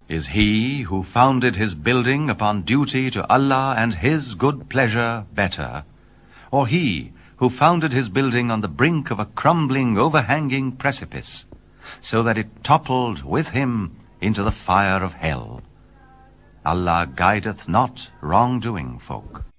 Is he who founded his building upon duty to Allah and his good pleasure better, or he who founded his building on the brink of a crumbling, overhanging precipice, so that it toppled with him into the fire of hell? Allah guideth not wrongdoing folk.